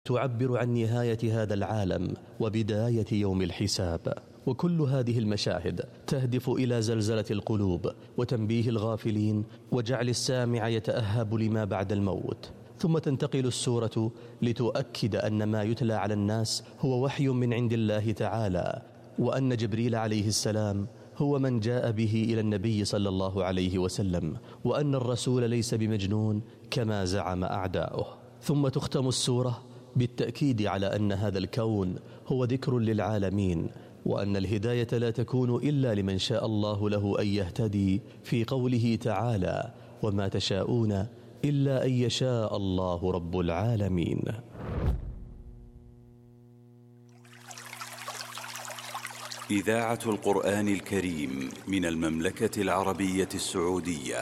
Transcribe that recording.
تعبر عن نهاية هذا العالم وبداية يوم الحساب. وكل هذه المشاهد تهدف إلى زلزلة القلوب وتنبيه الغافلين وجعل السامع يتأهب لما بعد الموت. ثم تنتقل السورة لتؤكد أن ما يتلى على الناس هو وحي من عند الله تعالى، وأن جبريل عليه السلام هو من جاء به إلى النبي صلى الله عليه وسلم، وأن الرسول ليس بمجنون كما زعم أعداؤه. ثم تختم السورة بالتأكيد على أن هذا الكون هو ذكر للعالمين، وأن الهداية لا تكون إلا لمن شاء الله له أن يهتدي، في قوله تعالى: وما تشاءون إلا أن يشاء الله رب العالمين. إذاعة القرآن الكريم من المملكة العربية السعودية.